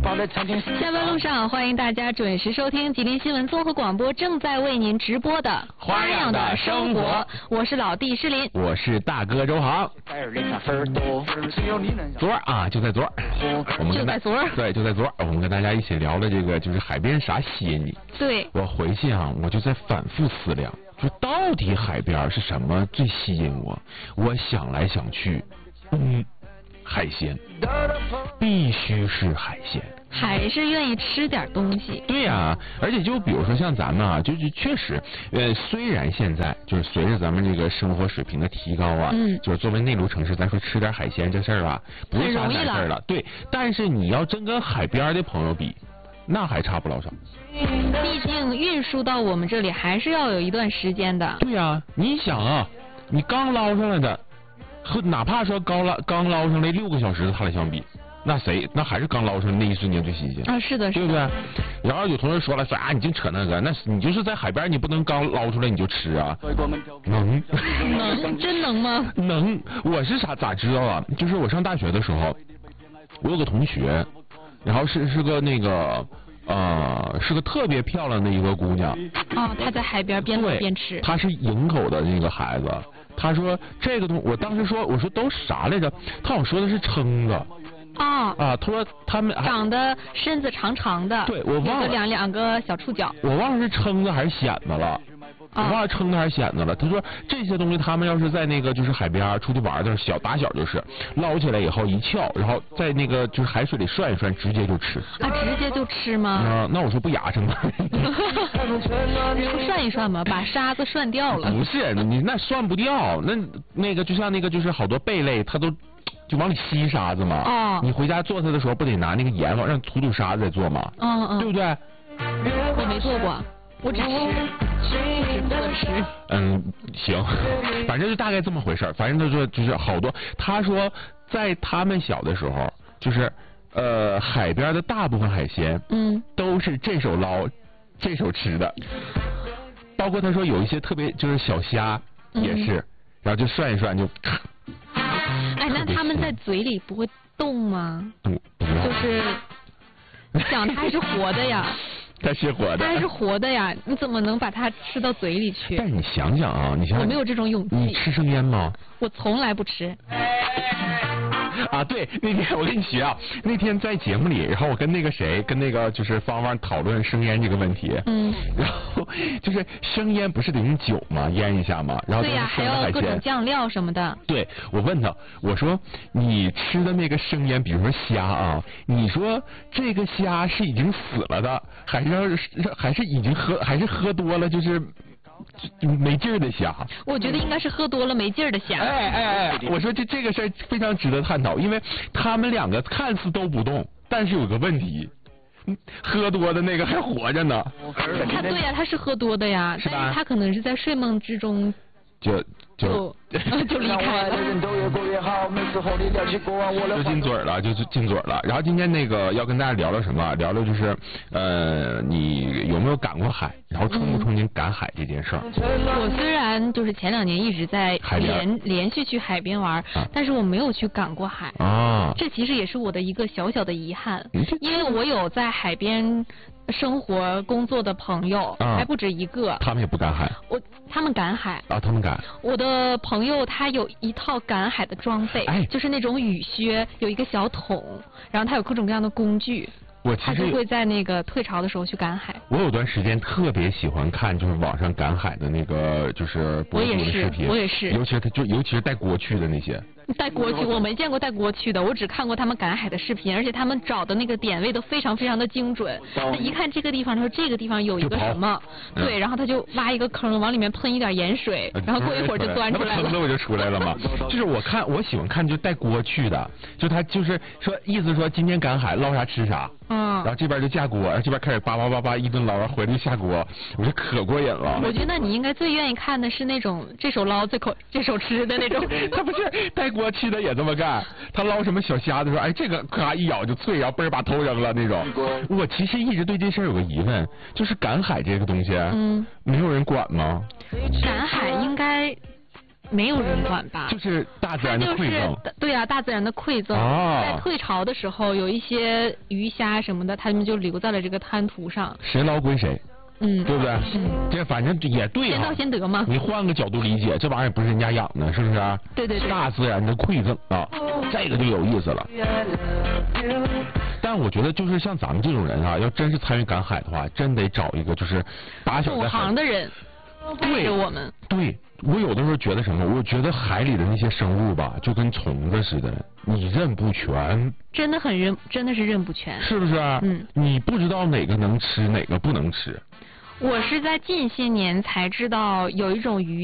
下班路上，欢迎大家准时收听吉林新闻综合广播正在为您直播的《花样的生活》，我是老弟诗林， 我是大哥周航。昨儿啊，就在昨儿，我们跟就在昨儿，我们跟大家一起聊了这个，就是海边啥吸引你？ 对。 我回去啊，我就在反复思量，就到底海边是什么最吸引我？我想来想去，海鲜，必须是海鲜。 还是愿意吃点东西。 对呀，而且就比如说像咱们啊，就是确实，虽然现在就是随着咱们这个生活水平的提高啊，就是作为内陆城市，咱说吃点海鲜这事儿啊，不是啥难事儿了。对，但是你要真跟海边的朋友比，那还差不老少。 毕竟运输到我们这里还是要有一段时间的。 对呀，你想啊，你刚捞上来的，和哪怕说刚捞上来6个小时的它俩相比。那还是刚捞上那一瞬间最新鲜啊！是的， 对不对？然后有同学说了，说啊，你净扯那个，那你就是在海边，你不能刚捞出来你就吃啊？能真能吗？ 能，我是咋知道啊？就是我上大学的时候，我有个同学，然后是个那个是个特别漂亮的一个姑娘。 哦，她在海边边走边吃。 她是营口的那个孩子，她说这个我当时说我说都啥来着？她好像说的是蛏子。他说他们长得身子长长的， 对我忘了两个小触角， 我忘了是蛏子还是蚬子了，我忘了蛏子还是蚬子了。他说这些东西他们要是在那个就是海边出去玩的打小就是捞起来以后一撬，然后在那个就是海水里涮一涮，直接就吃。 啊，直接就吃吗？ 那我说不牙碜吗？ 涮一涮嘛，把沙子涮掉了。 不是，你那涮不掉，那个就像那个就是好多贝类，它都。就往里吸沙子嘛，你回家做它的时候不得拿那个盐往上涂沙子再做吗？对不对？ 我没做过，我只吃。 行，反正就大概这么回事儿。反正他说就是好多，他说在他们小的时候，就是海边的大部分海鲜，都是这手捞，这手吃的。包括他说有一些特别就是小虾也是，然后就涮一涮就。 哎，那他们在嘴里不会动吗？就是想它还是活的呀。 它是活的。 它还是活的呀，你怎么能把它吃到嘴里去？ 但是你想想啊，我没有这种勇气。 你吃生腌吗？ 我从来不吃。 啊，对，那天我跟你学啊，那天在节目里，然后我跟那个就是芳芳讨论生腌这个问题，然后就是生腌不是得用酒吗？腌一下吗？然后对呀，还要各种酱料什么的。对， 我问他，我说你吃的那个生腌，比如说虾啊，你说这个虾是已经死了的，还是已经喝多了，就是没劲儿的虾？ 我觉得应该是喝多了没劲儿的虾。 我说这个事儿非常值得探讨，因为他们两个看似都不动，但是有个问题，喝多的那个还活着呢。 对呀，他是喝多的呀，但是他可能是在睡梦之中就离开了， 就进嘴了，然后今天那个要跟大家聊聊什么？聊聊就是你有没有赶过海，然后憧不憧憬赶海这件事儿？ 我虽然就是前2年一直在连续去海边玩，但是我没有去赶过海啊。这其实也是我的一个小小的遗憾，因为我有在海边生活工作的朋友，还不止一个。 他们也不赶海？ 他们赶海啊，他们赶。 我的朋友他有一套赶海的装备，就是那种雨靴，有一个小桶，然后他有各种各样的工具。他就会在那个退潮的时候去赶海。我有段时间特别喜欢看，就是网上赶海的那个就是博主的视频。 我也是。 尤其是带锅去的那些。 带锅去，我没见过带锅去的，我只看过他们赶海的视频，而且他们找的那个点位都非常非常的精准。他一看这个地方，他说这个地方有一个什么，对，然后他就挖一个坑，往里面喷一点盐水，然后过一会儿就钻出来了。 那不就出来了吗？就是我喜欢看就带锅去的，就他就是说意思说今天赶海捞啥吃啥。然后这边就架锅，然后这边开始叭叭叭叭一顿捞，然后回来就下锅，我说可过瘾了。 我觉得你应该最愿意看的是那种这手捞这手吃的那种。 他不是带锅去的也这么干，他捞什么小虾的时候，哎这个咔一咬就脆，然后嘣儿把头扔了那种。我其实一直对这事儿有个疑问，就是赶海这个东西，没有人管吗？ 赶海应该没有人管吧？ 就是大自然的馈赠。 对啊，大自然的馈赠。在退潮的时候，有一些鱼虾什么的，他们就留在了这个滩涂上。 谁捞归谁。对不对？这反正也对啊。 先到先得嘛。 你换个角度理解，这玩意儿也不是人家养的，是不是？ 对。 大自然的馈赠啊，这个就有意思了。但我觉得就是像咱们这种人啊，要真是参与赶海的话，真得找一个就是打小在海。 懂行的人。对我们。 对，我有的时候觉得什么？我觉得海里的那些生物吧，就跟虫子似的，你认不全。 真的是认不全。 是不是？你不知道哪个能吃，哪个不能吃。 我是在近些年才知道有一种鱼